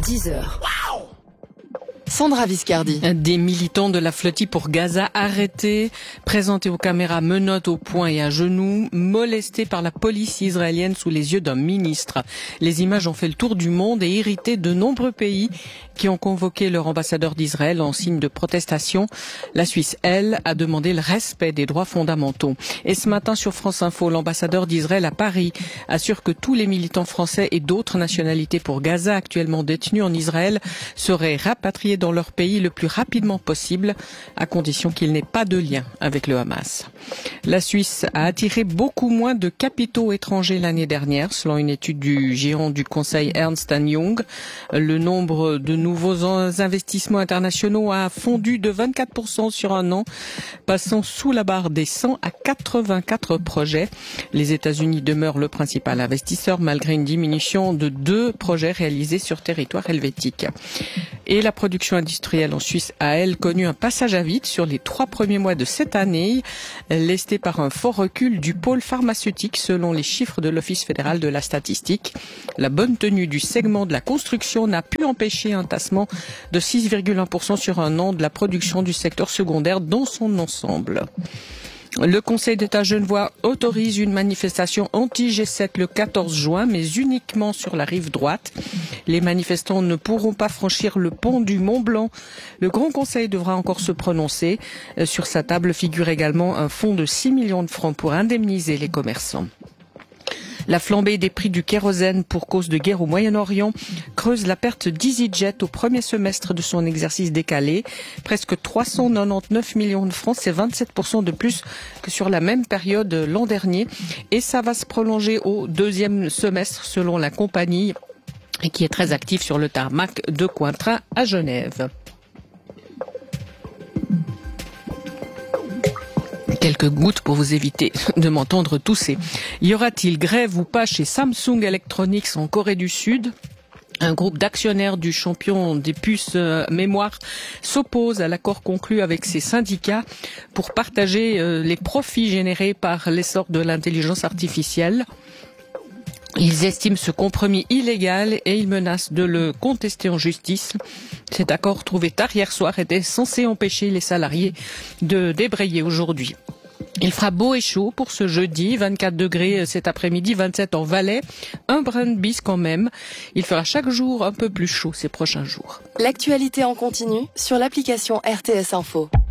10h. Sandra Viscardi. Des militants de la flottille pour Gaza arrêtés, présentés aux caméras menottes au poing et à genoux, molestés par la police israélienne sous les yeux d'un ministre. Les images ont fait le tour du monde et irrité de nombreux pays qui ont convoqué leur ambassadeur d'Israël en signe de protestation. La Suisse, elle, a demandé le respect des droits fondamentaux. Et ce matin sur France Info, l'ambassadeur d'Israël à Paris assure que tous les militants français et d'autres nationalités pour Gaza actuellement détenus en Israël seraient rapatriés dans leur pays le plus rapidement possible, à condition qu'il n'ait pas de lien avec le Hamas. La Suisse a attiré beaucoup moins de capitaux étrangers l'année dernière, selon une étude du gérant du conseil Ernst & Young. Le nombre de nouveaux investissements internationaux a fondu de 24% sur un an, passant sous la barre des 100 à 84 projets. Les États-Unis demeurent le principal investisseur, malgré une diminution de 2 projets réalisés sur territoire helvétique. Et la production industrielle en Suisse a, elle, connu un passage à vide sur les 3 premiers mois de cette année, lesté par un fort recul du pôle pharmaceutique selon les chiffres de l'Office fédéral de la statistique. La bonne tenue du segment de la construction n'a pu empêcher un tassement de 6,1% sur un an de la production du secteur secondaire dans son ensemble. Le Conseil d'État genevois autorise une manifestation anti-G7 le 14 juin, mais uniquement sur la rive droite. Les manifestants ne pourront pas franchir le pont du Mont-Blanc. Le Grand Conseil devra encore se prononcer. Sur sa table figure également un fonds de 6 millions de francs pour indemniser les commerçants. La flambée des prix du kérosène pour cause de guerre au Moyen-Orient creuse la perte d'EasyJet au premier semestre de son exercice décalé. Presque 399 millions de francs, c'est 27% de plus que sur la même période l'an dernier. Et ça va se prolonger au deuxième semestre selon la compagnie, qui est très active sur le tarmac de Cointrin à Genève. Quelques gouttes pour vous éviter de m'entendre tousser. Y aura-t-il grève ou pas chez Samsung Electronics en Corée du Sud ? Un groupe d'actionnaires du champion des puces mémoire s'oppose à l'accord conclu avec ses syndicats pour partager les profits générés par l'essor de l'intelligence artificielle. Ils estiment ce compromis illégal et ils menacent de le contester en justice. Cet accord trouvé tard hier soir était censé empêcher les salariés de débrayer aujourd'hui. Il fera beau et chaud pour ce jeudi, 24 degrés cet après-midi, 27 en Valais, un brin de bise quand même. Il fera chaque jour un peu plus chaud ces prochains jours. L'actualité en continu sur l'application RTS Info.